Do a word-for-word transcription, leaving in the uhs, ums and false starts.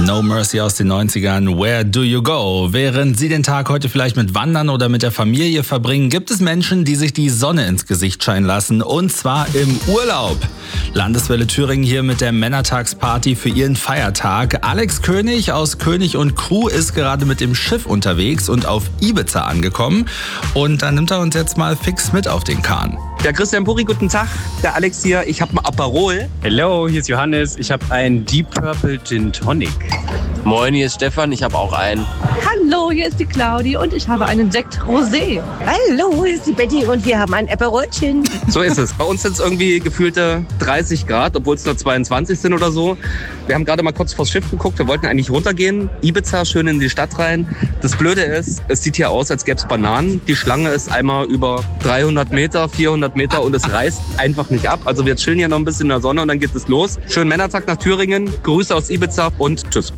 No Mercy aus den neunzigern, Where Do You Go? Während Sie den Tag heute vielleicht mit Wandern oder mit der Familie verbringen, gibt es Menschen, die sich die Sonne ins Gesicht scheinen lassen, und zwar im Urlaub. Landeswelle Thüringen hier mit der Männertagsparty für ihren Feiertag. Alex König aus König und Crew ist gerade mit dem Schiff unterwegs und auf Ibiza angekommen. Und dann nimmt er uns jetzt mal fix mit auf den Kahn. Der Christian Puri, guten Tag. Der Alex hier. Ich habe ein Aperol. Hello, hier ist Johannes. Ich habe einen Deep Purple Gin Tonic. Moin, hier ist Stefan. Ich habe auch einen. Hallo, hier ist die Claudi und ich habe einen Sekt Rosé. Hallo, hier ist die Betty und wir haben ein Aperolchen. So ist es. Bei uns sind es irgendwie gefühlte dreißig Grad, obwohl es nur zweiundzwanzig sind oder so. Wir haben gerade mal kurz vors Schiff geguckt. Wir wollten eigentlich runtergehen. Ibiza, schön in die Stadt rein. Das Blöde ist, es sieht hier aus, als gäbe es Bananen. Die Schlange ist einmal über dreihundert Meter, vierhundert Meter und es reißt einfach nicht ab. Also wir chillen hier noch ein bisschen in der Sonne und dann geht es los. Schönen Männertag nach Thüringen. Grüße aus Ibiza und tschüss.